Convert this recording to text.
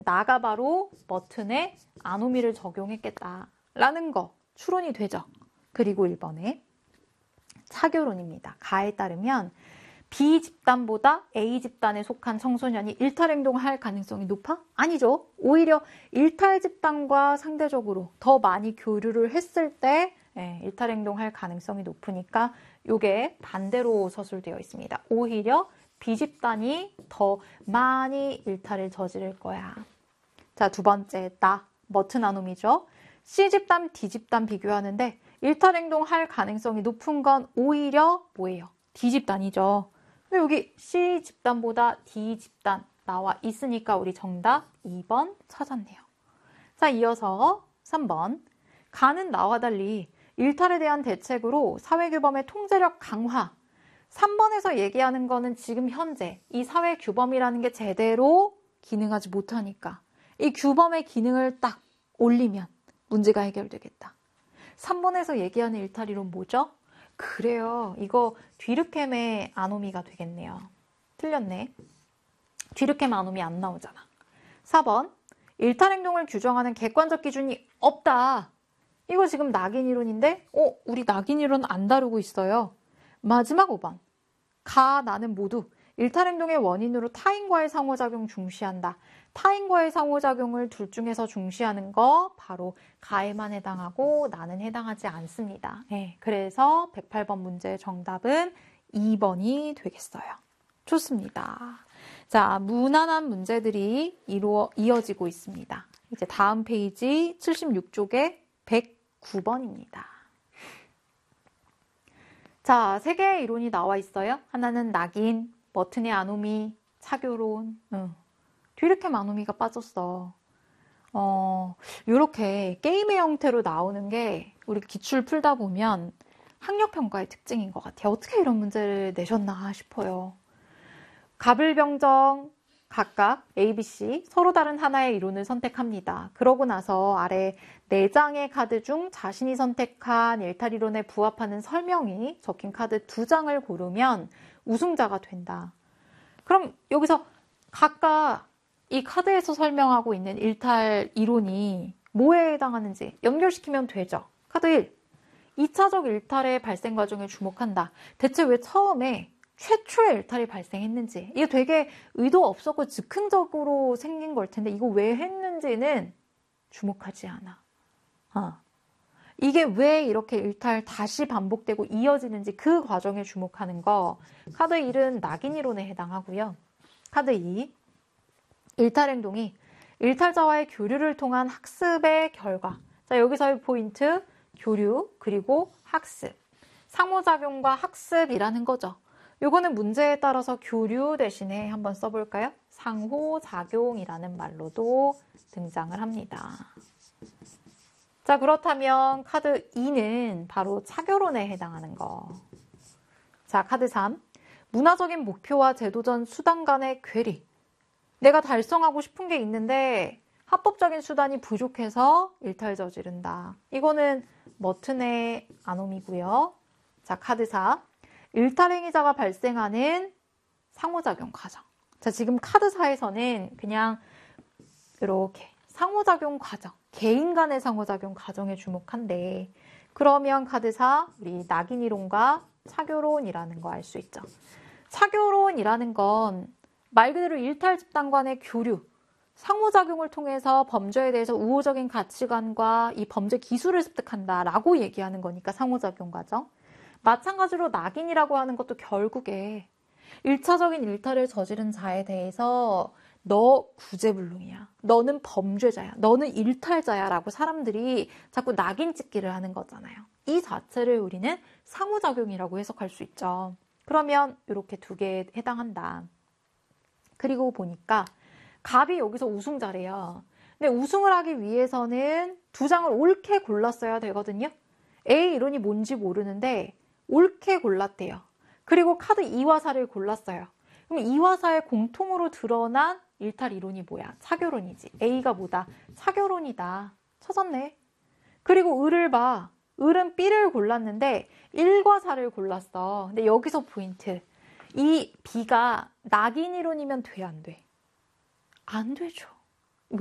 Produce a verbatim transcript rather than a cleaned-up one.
나가 바로 버튼에 아노미를 적용했겠다라는 거 추론이 되죠. 그리고 일 번에 차교론입니다. 가에 따르면 B 집단보다 A 집단에 속한 청소년이 일탈 행동을 할 가능성이 높아? 아니죠. 오히려 일탈 집단과 상대적으로 더 많이 교류를 했을 때 예, 일탈 행동할 가능성이 높으니까 이게 반대로 서술되어 있습니다. 오히려 B 집단이 더 많이 일탈을 저지를 거야. 자, 두 번째, 나, 머튼 아놈이죠. C 집단, D 집단 비교하는데 일탈 행동할 가능성이 높은 건 오히려 뭐예요? D 집단이죠. 근데 여기 C 집단보다 D 집단 나와 있으니까 우리 정답 이 번 찾았네요. 자, 이어서 삼 번. 가는 나와 달리 일탈에 대한 대책으로 사회규범의 통제력 강화. 삼 번에서 얘기하는 거는 지금 현재 이 사회규범이라는 게 제대로 기능하지 못하니까 이 규범의 기능을 딱 올리면 문제가 해결되겠다. 삼 번에서 얘기하는 일탈이론 뭐죠? 그래요. 이거 뒤르켐의 아노미가 되겠네요. 틀렸네. 뒤르켐 아노미 안 나오잖아. 사 번. 일탈 행동을 규정하는 객관적 기준이 없다. 이거 지금 낙인 이론인데 어, 우리 낙인 이론 안 다루고 있어요. 마지막 오 번. 가, 나는 모두 일탈 행동의 원인으로 타인과의 상호작용 중시한다. 타인과의 상호작용을 둘 중에서 중시하는 거 바로 가에만 해당하고 나는 해당하지 않습니다. 네, 그래서 백팔 번 문제의 정답은 이 번이 되겠어요. 좋습니다. 자, 무난한 문제들이 이루어, 이어지고 있습니다. 이제 다음 페이지 칠십육 쪽에 백구 번입니다. 자, 세 개의 이론이 나와 있어요. 하나는 낙인, 머튼의 아노미, 차교론. 응. 뒤르켐 아노미가 빠졌어. 어, 요렇게 게임의 형태로 나오는 게 우리 기출 풀다 보면 학력평가의 특징인 것 같아요. 어떻게 이런 문제를 내셨나 싶어요. 가불병정 각각 A, B, C 서로 다른 하나의 이론을 선택합니다. 그러고 나서 아래 네 장의 카드 중 자신이 선택한 일탈 이론에 부합하는 설명이 적힌 카드 두 장을 고르면 우승자가 된다. 그럼 여기서 각각 이 카드에서 설명하고 있는 일탈 이론이 뭐에 해당하는지 연결시키면 되죠. 카드 일. 이 차적 일탈의 발생 과정에 주목한다. 대체 왜 처음에 최초의 일탈이 발생했는지. 이게 되게 의도 없었고 즉흥적으로 생긴 걸 텐데 이거 왜 했는지는 주목하지 않아. 어. 이게 왜 이렇게 일탈 다시 반복되고 이어지는지 그 과정에 주목하는 거. 카드 일은 낙인 이론에 해당하고요. 카드 이. 일탈 행동이 일탈자와의 교류를 통한 학습의 결과. 자, 여기서의 포인트 교류 그리고 학습. 상호작용과 학습이라는 거죠. 요거는 문제에 따라서 교류 대신에 한번 써볼까요? 상호작용이라는 말로도 등장을 합니다. 자, 그렇다면 카드 이는 바로 차교론에 해당하는 거. 자, 카드 삼. 문화적인 목표와 제도전 수단 간의 괴리. 내가 달성하고 싶은 게 있는데 합법적인 수단이 부족해서 일탈 저지른다. 이거는 머튼의 아노미고요. 자, 카드 사. 일탈 행위자가 발생하는 상호작용 과정. 자, 지금 카드 사에서는 그냥 이렇게 상호작용 과정, 개인 간의 상호작용 과정에 주목한대. 그러면 카드 사, 우리 낙인 이론과 차교론이라는 거 알 수 있죠. 차교론이라는 건 말 그대로 일탈 집단 간의 교류, 상호작용을 통해서 범죄에 대해서 우호적인 가치관과 이 범죄 기술을 습득한다라고 얘기하는 거니까 상호작용 과정. 마찬가지로 낙인이라고 하는 것도 결국에 일 차적인 일탈을 저지른 자에 대해서 너 구제불능이야. 너는 범죄자야. 너는 일탈자야 라고 사람들이 자꾸 낙인 찍기를 하는 거잖아요. 이 자체를 우리는 상호작용이라고 해석할 수 있죠. 그러면 이렇게 두 개에 해당한다. 그리고 보니까 갑이 여기서 우승자래요. 근데 우승을 하기 위해서는 두 장을 옳게 골랐어야 되거든요. A 이론이 뭔지 모르는데 옳게 골랐대요. 그리고 카드 이와 사를 골랐어요. 그럼 이와 사의 공통으로 드러난 일탈 이론이 뭐야? 차교론이지. A가 뭐다? 차교론이다. 찾았네. 그리고 을을 봐. 을은 B를 골랐는데 일과 사를 골랐어. 근데 여기서 포인트. 이 B가 낙인 이론이면 돼, 안 돼? 안 되죠.